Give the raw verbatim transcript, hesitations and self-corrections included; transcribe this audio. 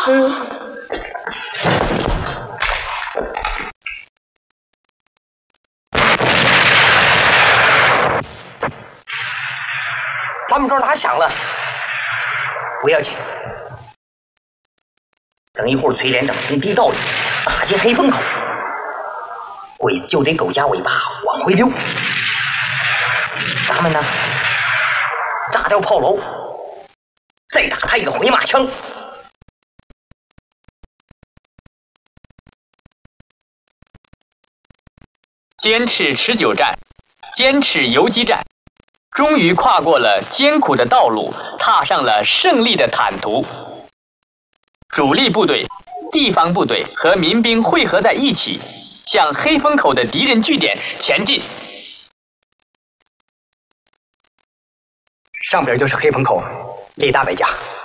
嗯。咱们这儿打响了，不要紧。等一会儿崔连长从地道里打进黑风口，鬼子就得狗夹尾巴往回溜。咱们呢，炸掉炮楼，再打他一个回马枪。 坚持持久战，坚持游击战。终于跨过了艰苦的道路，踏上了胜利的坦途。主力部队、地方部队和民兵汇合在一起，向黑风口的敌人据点前进。 上边就是黑风口，李大伟家。